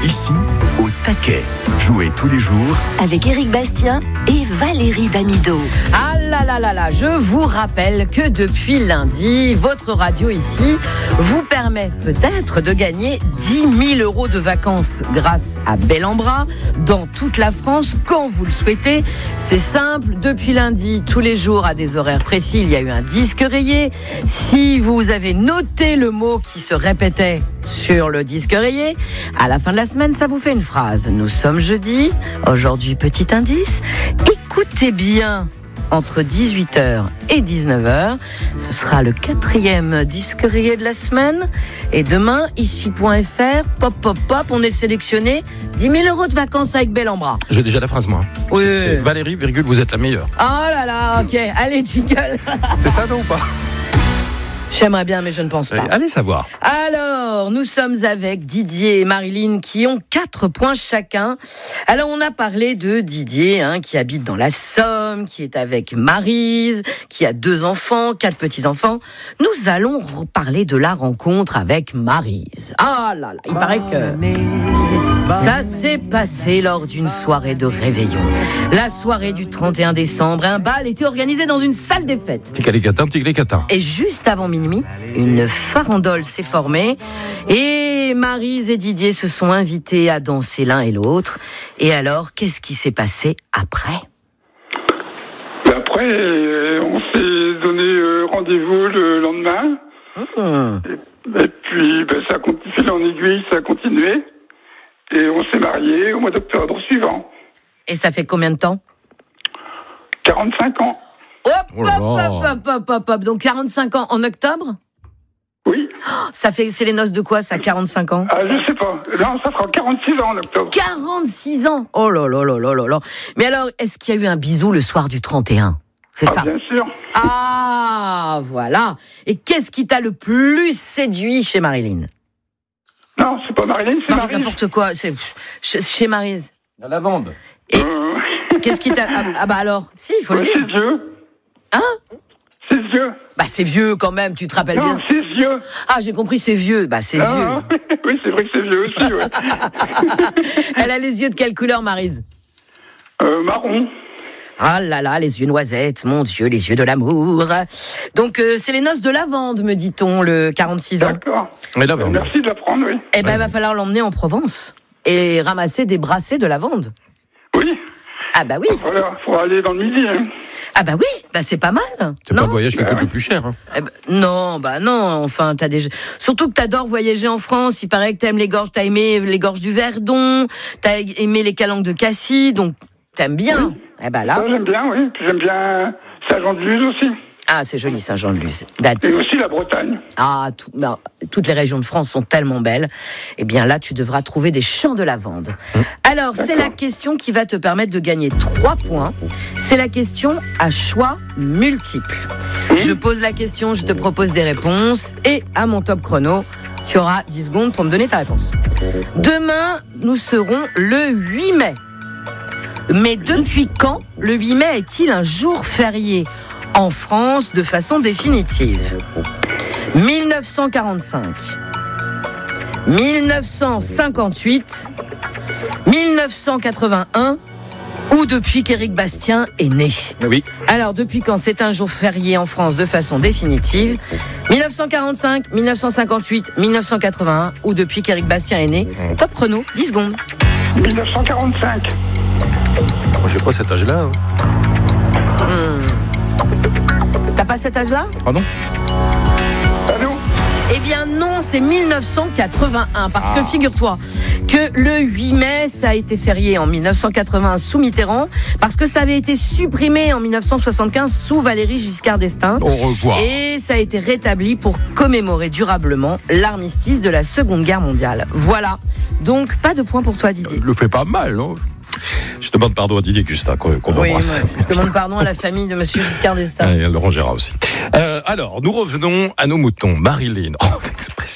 Ici, au taquet. Jouez tous les jours avec Éric Bastien et Valérie Damido. Ah là là là là, je vous rappelle que depuis lundi, votre radio ici vous permet peut-être de gagner 10 000 € de vacances grâce à Bel en Bras dans toute la France quand vous le souhaitez. C'est simple, depuis lundi, tous les jours à des horaires précis, il y a eu un disque rayé. Si vous avez noté le mot qui se répétait sur le disque rayé, à la fin de la semaine, ça vous fait une phrase. Nous sommes jeudi, aujourd'hui petit indice, écoutez bien. Entre 18h et 19h, ce sera le 4e disque rayé de la semaine. Et demain, ici.fr, pop, pop, pop, on est sélectionné 10 000 € de vacances avec Bel en Bras. J'ai déjà la phrase, moi. Oui. C'est Valérie, virgule, vous êtes la meilleure. Oh là là, ok, allez, jingle. C'est ça, non, ou pas? J'aimerais bien, mais je ne pense pas. Allez savoir. Alors, nous sommes avec Didier et Marilyn qui ont 4 points chacun. Alors, on a parlé de Didier, qui habite dans la Somme, qui est avec Maryse, qui a 2 enfants, 4 petits-enfants. Nous allons parler de la rencontre avec Maryse. Ah là là, il paraît que ça s'est passé lors d'une soirée de réveillon. La soirée du 31 décembre, un bal était organisé dans une salle des fêtes. Petit catin. Et juste avant minuit, une farandole s'est formée et Maryse et Didier se sont invités à danser l'un et l'autre. Et alors, qu'est-ce qui s'est passé après ? Après, on s'est donné rendez-vous le lendemain. Et puis, ça a fil en aiguille, ça a continué. Et on s'est mariés au mois d'octobre suivant. Et ça fait combien de temps ? 45 ans. Hop. Donc 45 ans en octobre ? Oui. C'est les noces de quoi, ça, 45 ans ? Je sais pas. Non, ça fera 46 ans en octobre. 46 ans ! Oh là là là là là là. Mais alors, est-ce qu'il y a eu un bisou le soir du 31 ? C'est ça ? Bien sûr. Ah, voilà. Et qu'est-ce qui t'a le plus séduit chez Marilyn ? Non, c'est pas Marilyn, c'est Maryse. N'importe quoi, c'est chez Maryse. La lavande. Et qu'est-ce qui t'a... Ah bah alors, si, il faut le dire. Ses yeux. Ses yeux. Bah c'est vieux quand même, tu te rappelles bien. Non, ses yeux. Ah, j'ai compris, c'est vieux. Bah ses yeux. Oui, c'est vrai que c'est vieux aussi, ouais. Elle a les yeux de quelle couleur, Maryse ? Marron. Ah là là, les yeux noisettes, mon Dieu, les yeux de l'amour. Donc, c'est les noces de lavande, me dit-on, le 46 ans. D'accord. Merci de l'apprendre, oui. Eh ben, il va falloir l'emmener en Provence et ramasser des brassées de lavande. Oui. Ah bah oui. Il faut aller dans le Midi. Ah bah oui, c'est pas mal. C'est pas le voyage qui coûte le plus cher. Non, enfin, surtout que t'adores voyager en France. Il paraît que t'as aimé les gorges du Verdon, t'as aimé les calanques de Cassis, donc t'aimes bien. Oui. Eh ben là. Ça, j'aime bien, oui. Puis j'aime bien Saint-Jean-de-Luz aussi. Ah, c'est joli, Saint-Jean-de-Luz. Et aussi la Bretagne. Ah, toutes les régions de France sont tellement belles. Eh bien là, tu devras trouver des champs de lavande. Alors, c'est la question qui va te permettre de gagner 3 points. C'est la question à choix multiple. Je pose la question, je te propose des réponses. Et à mon top chrono, tu auras 10 secondes pour me donner ta réponse. Demain, nous serons le 8 mai. Mais depuis quand le 8 mai est-il un jour férié en France de façon définitive ? 1945, 1958, 1981 ou depuis qu'Éric Bastien est né ? Oui. Alors, depuis quand c'est un jour férié en France de façon définitive ? 1945, 1958, 1981 ou depuis qu'Éric Bastien est né ? Top chrono, 10 secondes. 1945. Moi, j'ai pas cet âge-là. T'as pas cet âge-là ? Pardon ? Allô ? Eh bien non, c'est 1981, parce que figure-toi que le 8 mai, ça a été férié en 1981 sous Mitterrand, parce que ça avait été supprimé en 1975 sous Valéry Giscard d'Estaing. Au revoir. Et ça a été rétabli pour commémorer durablement l'armistice de la Seconde Guerre mondiale. Voilà. Donc, pas de point pour toi, Didier. Le fait pas mal, non ? Je demande pardon à Didier Gustin, qu'on embrasse. Oui, je demande pardon à la famille de Monsieur Giscard d'Estaing. Et à Laurent Gérard aussi. Alors, nous revenons à nos moutons. Marilyn, l'expression.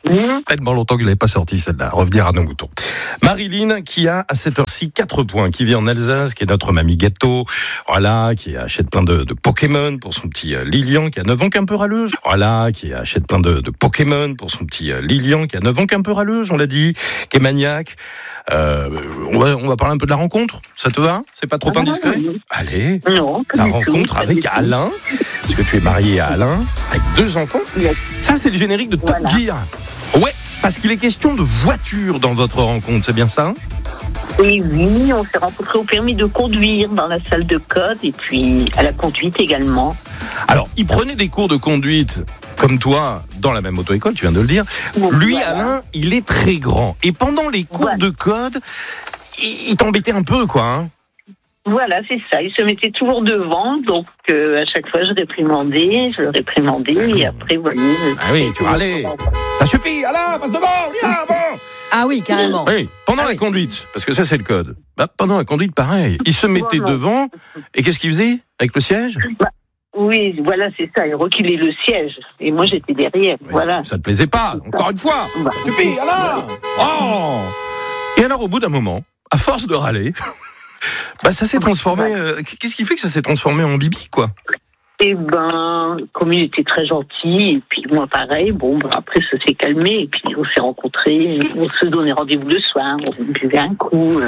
Tellement longtemps que je l'avais pas sorti celle-là. Revenir à nos moutons. Marilyn, qui a à cette heure-ci 4 points, qui vit en Alsace, qui est notre mamie gâteau, voilà, qui achète plein de Pokémon pour son petit Lilian, qui a 9 ans, qui est un peu râleuse, voilà, qui achète plein de Pokémon pour son petit Lilian, qui a 9 ans, qui est un peu râleuse, on l'a dit, qui est maniaque. On va parler un peu de la rencontre, ça te va? C'est pas trop indiscret? Allez, Non, la rencontre avec Alain, parce que tu es marié à Alain, avec 2 enfants. Ça, c'est le générique de Top Gear. Ouais, parce qu'il est question de voiture dans votre rencontre, c'est bien ça? Et oui, on s'est rencontrés au permis de conduire dans la salle de code et puis à la conduite également. Alors, il prenait des cours de conduite comme toi dans la même auto-école, tu viens de le dire. Lui, voilà. Alain, il est très grand. Et pendant les cours de code, il t'embêtait un peu, quoi. Hein. Voilà, c'est ça. Il se mettait toujours devant, donc à chaque fois je le réprimandais, et après, voilà. Ah oui, tu râlais. Ça suffit, Alain, passe devant, viens, bon. Ah oui, carrément. Oui, pendant la conduite, parce que ça c'est le code. Pendant la conduite, pareil. Il se mettait devant, et qu'est-ce qu'il faisait avec le siège? Oui, voilà, c'est ça. Il reculait le siège. Et moi, j'étais derrière. Oui, voilà. Ça te plaisait pas, encore une fois. Ça suffit, Alain. Oh. Et alors, au bout d'un moment, à force de râler, ça s'est transformé. Qu'est-ce qui fait que ça s'est transformé en bibi, quoi? Eh ben, comme il était très gentil, et puis moi pareil, après ça s'est calmé, et puis on s'est rencontrés, on se donnait rendez-vous le soir, on buvait un coup,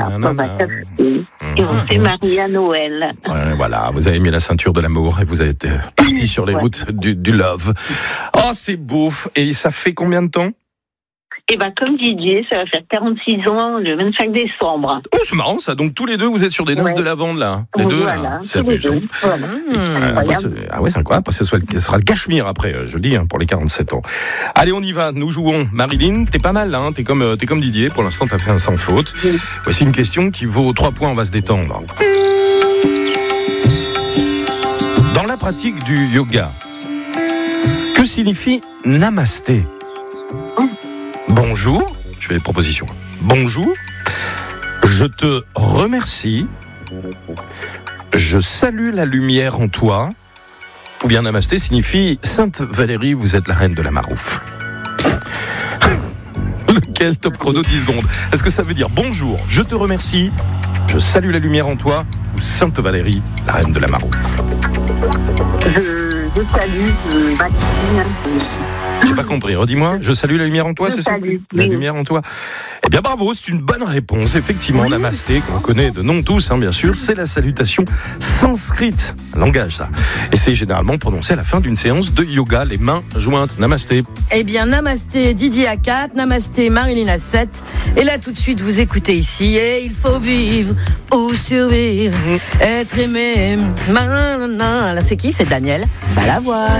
et on s'est mariés à Noël. Ouais, voilà, vous avez mis la ceinture de l'amour et vous êtes partis sur les routes du love. Oh, c'est beau. Et ça fait combien de temps? Eh ben, comme Didier, ça va faire 46 ans le 25 décembre. Oh, c'est marrant ça. Donc tous les deux, vous êtes sur des noces de lavande là. Les deux là. C'est amusant. Voilà. C'est incroyable. Après, ce sera le cachemire après, je dis, pour les 47 ans. Allez, on y va. Nous jouons. Marilyn, t'es pas mal là. Hein. T'es comme Didier. Pour l'instant, t'as fait un sans faute. Oui. Voici une question qui vaut 3 points. On va se détendre. Dans la pratique du yoga, que signifie namasté? Bonjour, je fais des propositions. Bonjour, je te remercie, je salue la lumière en toi, ou bien namasté signifie Sainte Valérie, vous êtes la reine de la maroufle. Lequel? Top chrono, 10 secondes. Est-ce que ça veut dire bonjour, je te remercie, je salue la lumière en toi, ou Sainte Valérie, la reine de la maroufle? Je salue Maxime. J'ai pas compris, redis-moi. Je salue la lumière en toi, c'est ça? La lumière en toi. Eh bien bravo, c'est une bonne réponse. Effectivement, namasté, qu'on connaît de nom tous, bien sûr, c'est la salutation sanskrite, langage ça. Et c'est généralement prononcé à la fin d'une séance de yoga, les mains jointes. Namasté. Eh bien, namasté Didier à 4, namasté Marilyn à 7. Et là, tout de suite, vous écoutez ici. Et il faut vivre ou survivre, être aimé. Là, c'est qui? C'est Daniel. Va la voir.